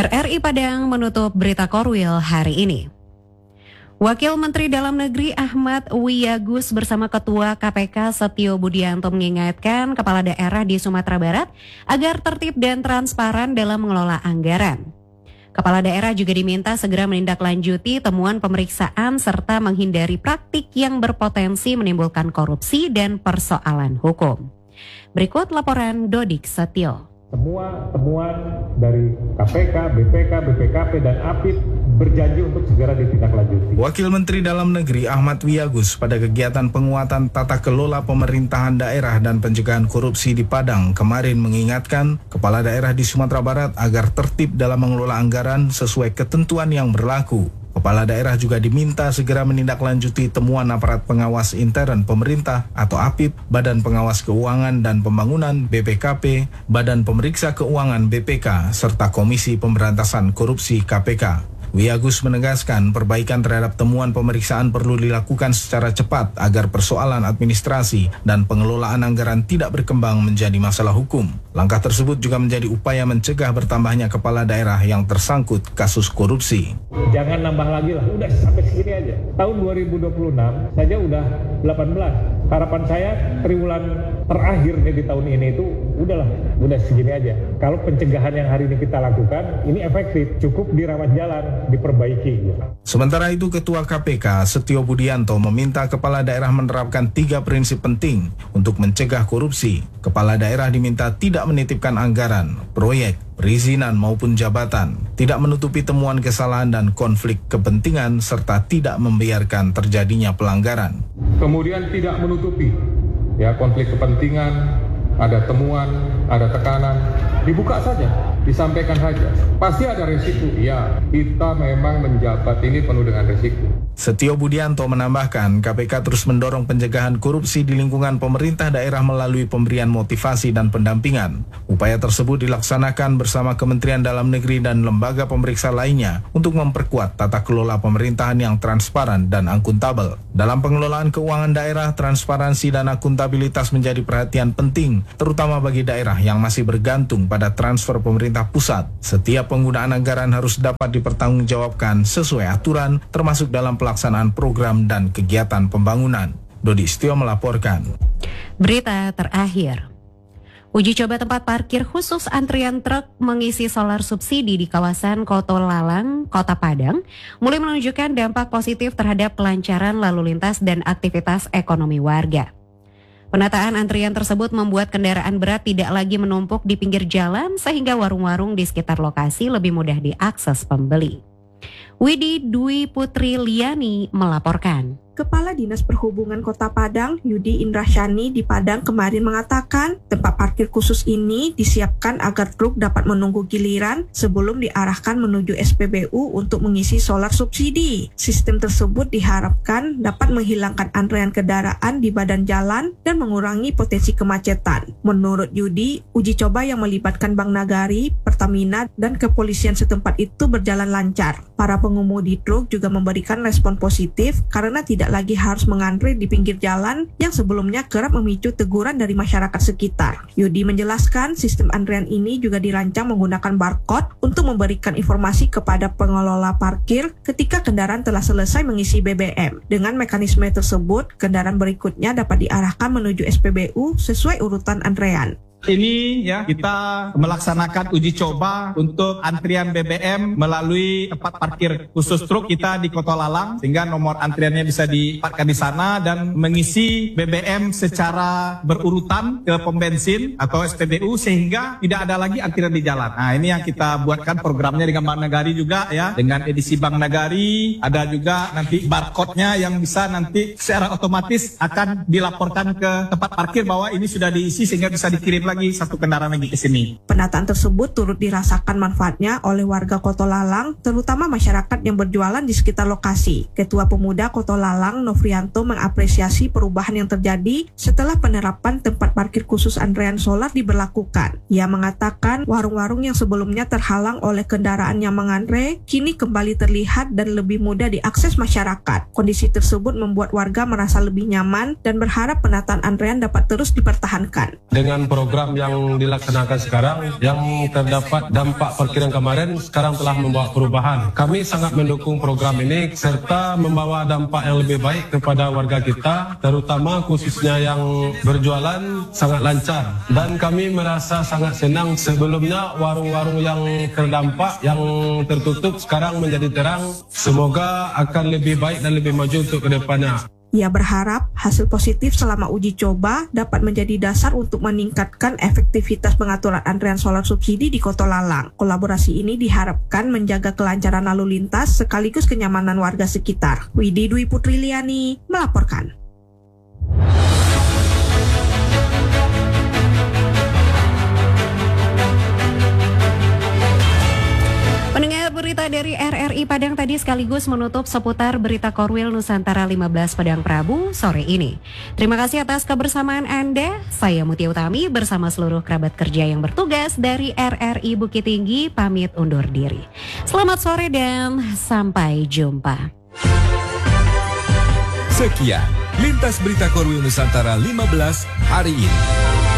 RRI Padang menutup berita Korwil hari ini. Wakil Menteri Dalam Negeri Ahmad Wiyagus bersama Ketua KPK Setio Budianto mengingatkan kepala daerah di Sumatera Barat agar tertib dan transparan dalam mengelola anggaran. Kepala daerah juga diminta segera menindaklanjuti temuan pemeriksaan serta menghindari praktik yang berpotensi menimbulkan korupsi dan persoalan hukum. Berikut laporan Dodik Setio. Semua temuan dari KPK, BPK, BPKP, dan APIP berjanji untuk segera ditindaklanjuti. Wakil Menteri Dalam Negeri Ahmad Wiyagus pada kegiatan penguatan tata kelola pemerintahan daerah dan pencegahan korupsi di Padang kemarin mengingatkan kepala daerah di Sumatera Barat agar tertib dalam mengelola anggaran sesuai ketentuan yang berlaku. Kepala daerah juga diminta segera menindaklanjuti temuan aparat pengawas intern pemerintah atau APIP, Badan Pengawas Keuangan dan Pembangunan BPKP, Badan Pemeriksa Keuangan BPK, serta Komisi Pemberantasan Korupsi KPK. Wiyagus menegaskan perbaikan terhadap temuan pemeriksaan perlu dilakukan secara cepat agar persoalan administrasi dan pengelolaan anggaran tidak berkembang menjadi masalah hukum. Langkah tersebut juga menjadi upaya mencegah bertambahnya kepala daerah yang tersangkut kasus korupsi. Jangan nambah lagi lah, udah sampai segini aja. Tahun 2026 saja udah 18. Harapan saya triwulan terakhir di tahun ini itu udah segini aja. Kalau pencegahan yang hari ini kita lakukan, ini efektif, cukup dirawat jalan, diperbaiki. Sementara itu, Ketua KPK Setio Budianto meminta kepala daerah menerapkan 3 prinsip penting untuk mencegah korupsi. Kepala daerah diminta tidak menitipkan anggaran, proyek, perizinan maupun jabatan, tidak menutupi temuan kesalahan dan konflik kepentingan, serta tidak membiarkan terjadinya pelanggaran. Kemudian tidak menutupi konflik kepentingan, ada temuan, ada tekanan, dibuka saja, disampaikan saja. Pasti ada risiko, ya kita memang menjabat ini penuh dengan risiko. Setio Budianto menambahkan KPK terus mendorong pencegahan korupsi di lingkungan pemerintah daerah melalui pemberian motivasi dan pendampingan. Upaya tersebut dilaksanakan bersama Kementerian Dalam Negeri dan lembaga pemeriksa lainnya untuk memperkuat tata kelola pemerintahan yang transparan dan akuntabel. Dalam pengelolaan keuangan daerah, transparansi dan akuntabilitas menjadi perhatian penting, terutama bagi daerah yang masih bergantung pada transfer pemerintah pusat. Setiap penggunaan anggaran harus dapat dipertanggungjawabkan sesuai aturan, termasuk dalam pelaksanaan program dan kegiatan pembangunan. Dodi Setio melaporkan. Berita terakhir. Uji coba tempat parkir khusus antrian truk mengisi solar subsidi di kawasan Kotolalang, Kota Padang, mulai menunjukkan dampak positif terhadap kelancaran lalu lintas dan aktivitas ekonomi warga. Penataan antrian tersebut membuat kendaraan berat tidak lagi menumpuk di pinggir jalan sehingga warung-warung di sekitar lokasi lebih mudah diakses pembeli. Widi Dwi Putri Liani melaporkan. Kepala Dinas Perhubungan Kota Padang, Yudi Indrasyani di Padang kemarin mengatakan tempat parkir khusus ini disiapkan agar truk dapat menunggu giliran sebelum diarahkan menuju SPBU untuk mengisi solar subsidi. Sistem tersebut diharapkan dapat menghilangkan antrean kendaraan di badan jalan dan mengurangi potensi kemacetan. Menurut Yudi, uji coba yang melibatkan Bank Nagari, Pertamina, dan kepolisian setempat itu berjalan lancar. Para pengemudi truk juga memberikan respon positif karena tidak lagi harus mengantre di pinggir jalan yang sebelumnya kerap memicu teguran dari masyarakat sekitar. Yudi menjelaskan sistem antrean ini juga dirancang menggunakan barcode untuk memberikan informasi kepada pengelola parkir ketika kendaraan telah selesai mengisi BBM. Dengan mekanisme tersebut, kendaraan berikutnya dapat diarahkan menuju SPBU sesuai urutan antrean. Ini kita melaksanakan uji coba untuk antrian BBM melalui tempat parkir khusus truk kita di Kotolalang, sehingga nomor antriannya bisa diparkirkan di sana dan mengisi BBM secara berurutan ke pom bensin atau SPBU sehingga tidak ada lagi antrian di jalan. Nah, ini yang kita buatkan programnya dengan Bank Nagari juga dengan edisi Bank Nagari, ada juga nanti barcode-nya yang bisa nanti secara otomatis akan dilaporkan ke tempat parkir bahwa ini sudah diisi sehingga bisa dikirim lagi satu kendaraan lagi ke sini. Penataan tersebut turut dirasakan manfaatnya oleh warga Kotolalang, terutama masyarakat yang berjualan di sekitar lokasi. Ketua Pemuda Kotolalang Nofrianto mengapresiasi perubahan yang terjadi setelah penerapan tempat parkir khusus antrean solar diberlakukan. Ia mengatakan warung-warung yang sebelumnya terhalang oleh kendaraan yang mengantre kini kembali terlihat dan lebih mudah diakses masyarakat. Kondisi tersebut membuat warga merasa lebih nyaman dan berharap penataan antrean dapat terus dipertahankan. Dengan program program yang dilaksanakan sekarang yang terdapat dampak parkir yang kemarin sekarang telah membawa perubahan. Kami sangat mendukung program ini serta membawa dampak yang lebih baik kepada warga kita, terutama khususnya yang berjualan sangat lancar. Dan kami merasa sangat senang sebelumnya warung-warung yang terdampak, yang tertutup sekarang menjadi terang. Semoga akan lebih baik dan lebih maju untuk ke depannya. Ia berharap hasil positif selama uji coba dapat menjadi dasar untuk meningkatkan efektivitas pengaturan antrean solar subsidi di Kota Lalang. Kolaborasi ini diharapkan menjaga kelancaran lalu lintas sekaligus kenyamanan warga sekitar. Widi Dwi Putriliani melaporkan. Pendengar berita dari RRI Padang tadi sekaligus menutup seputar berita Korwil Nusantara 15 Padang Prabu sore ini. Terima kasih atas kebersamaan Anda. Saya Mutia Utami bersama seluruh kerabat kerja yang bertugas dari RRI Bukit Tinggi pamit undur diri. Selamat sore dan sampai jumpa. Sekian Lintas Berita Korwil Nusantara 15 hari ini.